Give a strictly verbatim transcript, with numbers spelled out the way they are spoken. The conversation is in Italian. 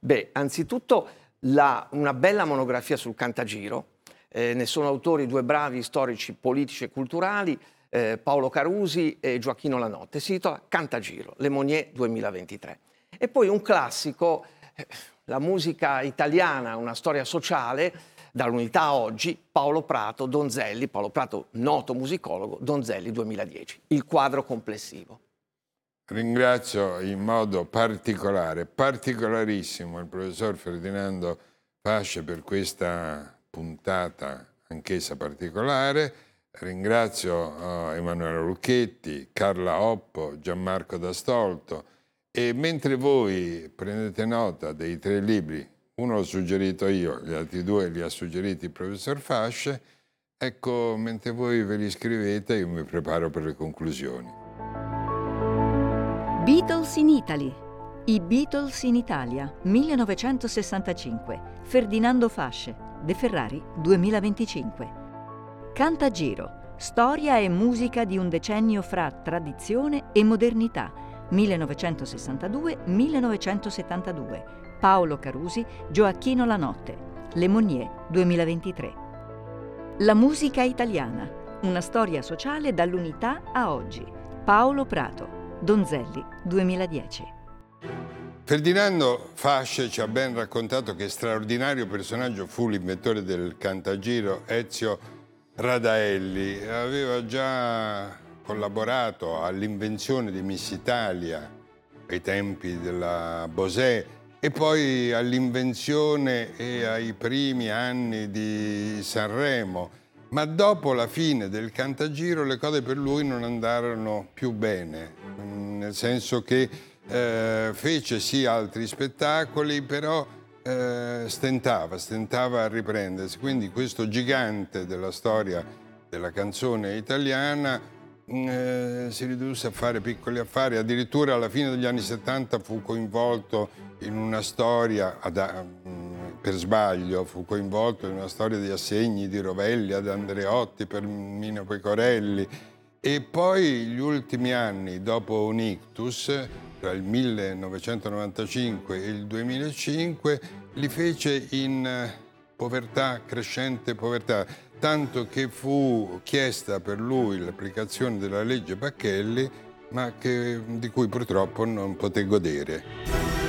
Beh, anzitutto la, una bella monografia sul Cantagiro, eh, ne sono autori due bravi storici politici e culturali, eh, Paolo Carusi e Gioacchino Lanotte, si intitola Cantagiro, Le Monnier duemilaventitré. E poi un classico, eh, la musica italiana, una storia sociale, dall'Unità a oggi, Paolo Prato, Donzelli, Paolo Prato noto musicologo, Donzelli duemiladieci, il quadro complessivo. Ringrazio in modo particolare, particolarissimo, il professor Ferdinando Fasce per questa puntata anch'essa particolare. Ringrazio uh, Emanuele Lucchetti, Carla Oppo, Gianmarco D'Astolto, e mentre voi prendete nota dei tre libri, uno l'ho suggerito io, gli altri due li ha suggeriti il professor Fasce, ecco, mentre voi ve li scrivete io mi preparo per le conclusioni. Beatles in Italy. I Beatles in Italia, millenovecentosessantacinque. Ferdinando Fasce, De Ferrari, duemilaventicinque. Cantagiro. Storia e musica di un decennio fra tradizione e modernità, millenovecentosessantadue millenovecentosettantadue. Paolo Carusi, Gioacchino Lanotte. Le Monnier, duemilaventitré. La musica italiana. Una storia sociale dall'Unità a oggi. Paolo Prato. Donzelli, duemiladieci. Ferdinando Fasce ci ha ben raccontato che straordinario personaggio fu l'inventore del Cantagiro, Ezio Radaelli. Aveva già collaborato all'invenzione di Miss Italia ai tempi della Bosè e poi all'invenzione e ai primi anni di Sanremo. Ma dopo la fine del Cantagiro le cose per lui non andarono più bene, nel senso che eh, fece sì altri spettacoli, però eh, stentava, stentava a riprendersi. Quindi questo gigante della storia della canzone italiana eh, si ridusse a fare piccoli affari. Addirittura alla fine degli anni settanta fu coinvolto in una storia, ad, per sbaglio, fu coinvolto in una storia di assegni di Rovelli ad Andreotti per Mino Pecorelli. E poi gli ultimi anni, dopo un ictus, tra il millenovecentonovantacinque e il duemilacinque, li fece in povertà, crescente povertà, tanto che fu chiesta per lui l'applicazione della legge Bacchelli, ma che, di cui purtroppo non poté godere.